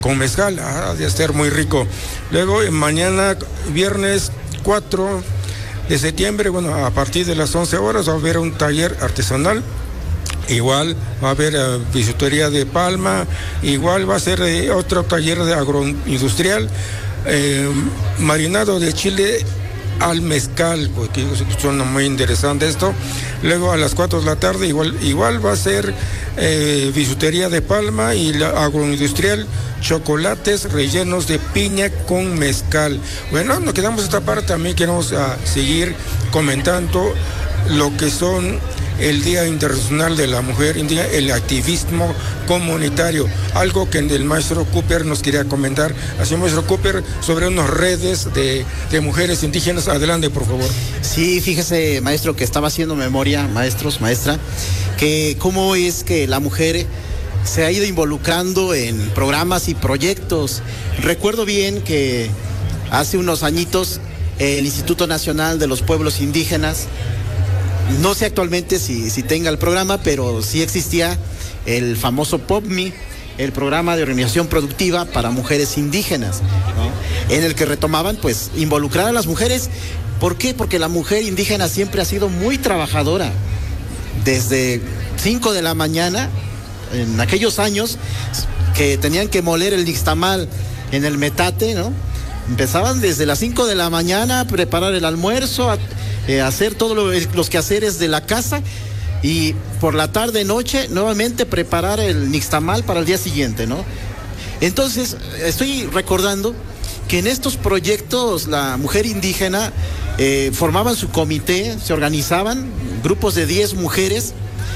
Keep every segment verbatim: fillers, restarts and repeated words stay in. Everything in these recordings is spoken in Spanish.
con mezcal, ha de estar muy rico. Luego, mañana, viernes cuatro de septiembre, bueno, a partir de las once horas va a haber un taller artesanal. Igual va a haber uh, bisutería de palma, igual va a ser eh, otro taller de agroindustrial, eh, marinado de chile al mezcal, porque suena muy interesante esto. Luego a las cuatro de la tarde igual, igual va a ser eh, bisutería de palma y la agroindustrial, chocolates rellenos de piña con mezcal. Bueno, nos quedamos esta parte, también queremos uh, seguir comentando lo que son el Día Internacional de la Mujer, el activismo comunitario, algo que el maestro Cooper nos quería comentar. Así, maestro Cooper, sobre unas redes de, de mujeres indígenas. Adelante, por favor. Sí, fíjese, maestro, que estaba haciendo memoria, maestros, maestra, que cómo es que la mujer se ha ido involucrando en programas y proyectos. Recuerdo bien que hace unos añitos el Instituto Nacional de los Pueblos Indígenas, no sé actualmente si, si tenga el programa, pero sí existía el famoso P O P M I, el programa de organización productiva para mujeres indígenas, ¿no? En el que retomaban, pues, involucrar a las mujeres. ¿Por qué? Porque la mujer indígena siempre ha sido muy trabajadora. Desde cinco de la mañana, en aquellos años que tenían que moler el nixtamal en el metate, ¿no? Empezaban desde las cinco de la mañana a preparar el almuerzo, a Eh, hacer todos lo, los quehaceres de la casa, y por la tarde, noche, nuevamente preparar el nixtamal para el día siguiente, ¿no? Entonces, estoy recordando que en estos proyectos la mujer indígena eh, formaban su comité, se organizaban grupos de diez mujeres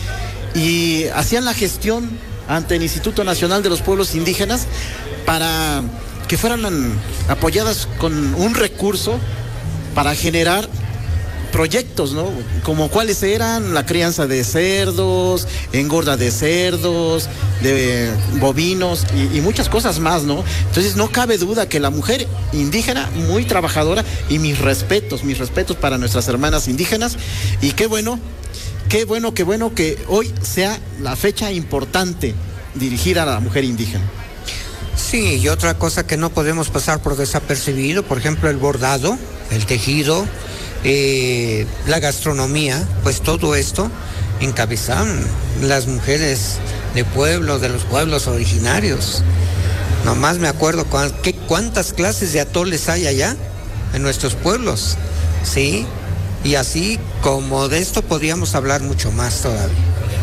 y hacían la gestión ante el Instituto Nacional de los Pueblos Indígenas para que fueran apoyadas con un recurso para generar proyectos, ¿no? Como cuáles eran: la crianza de cerdos, engorda de cerdos, de bovinos y, y muchas cosas más, ¿no? Entonces no cabe duda que la mujer indígena muy trabajadora, y mis respetos, mis respetos para nuestras hermanas indígenas. Y qué bueno, qué bueno, qué bueno que hoy sea la fecha importante dirigida a la mujer indígena. Sí, y otra cosa que no podemos pasar por desapercibido, por ejemplo, el bordado, el tejido, Eh, la gastronomía, pues todo esto encabezan las mujeres de pueblo, de los pueblos originarios. Nomás me acuerdo cuán, qué, cuántas clases de atoles hay allá en nuestros pueblos, ¿sí? Y así como de esto podríamos hablar mucho más todavía.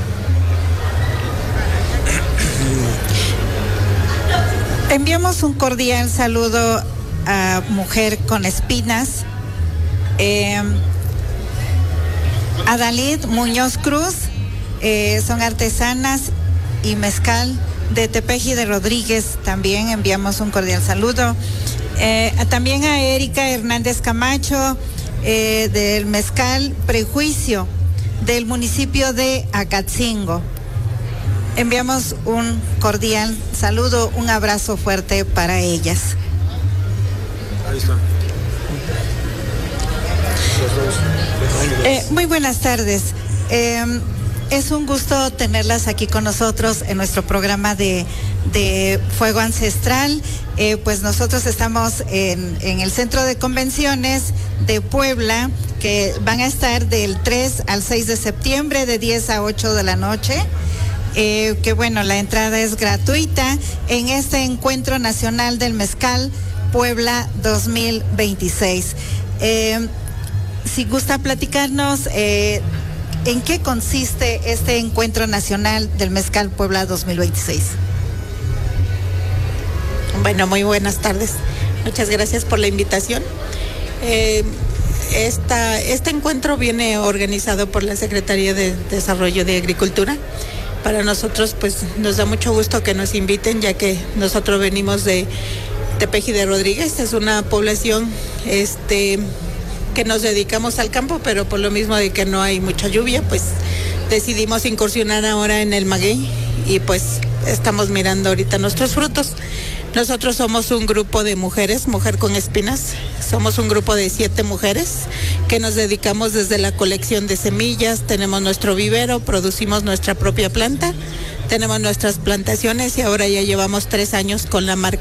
Enviamos un cordial saludo a Mujer con Espinas. Eh, Adalid Muñoz Cruz, eh, son artesanas y mezcal de Tepeji de Rodríguez, también enviamos un cordial saludo. Eh, también a Erika Hernández Camacho, eh, del mezcal Prejuicio, del municipio de Acatzingo. Enviamos un cordial saludo, un abrazo fuerte para ellas. Ahí está. Eh, muy buenas tardes. Eh, es un gusto tenerlas aquí con nosotros en nuestro programa de, de Fuego Ancestral. Eh, pues nosotros estamos en, en el Centro de Convenciones de Puebla, que van a estar del tres al seis de septiembre, de diez a ocho de la noche. Eh, que bueno, la entrada es gratuita en este Encuentro Nacional del Mezcal Puebla dos mil veintiséis. Eh, Si gusta platicarnos eh, en qué consiste este Encuentro Nacional del Mezcal Puebla dos mil veintiséis. Bueno, muy buenas tardes. Muchas gracias por la invitación. Eh, esta, este encuentro viene organizado por la Secretaría de Desarrollo de Agricultura. Para nosotros, pues, nos da mucho gusto que nos inviten, ya que nosotros venimos de Tepeji de Rodríguez. Es una población, este... que nos dedicamos al campo, pero por lo mismo de que no hay mucha lluvia, pues decidimos incursionar ahora en el maguey y pues estamos mirando ahorita nuestros frutos. Nosotros somos un grupo de mujeres, Mujer con Espinas. Somos un grupo de siete mujeres que nos dedicamos desde la colección de semillas, tenemos nuestro vivero, producimos nuestra propia planta, tenemos nuestras plantaciones y ahora ya llevamos tres años con la marca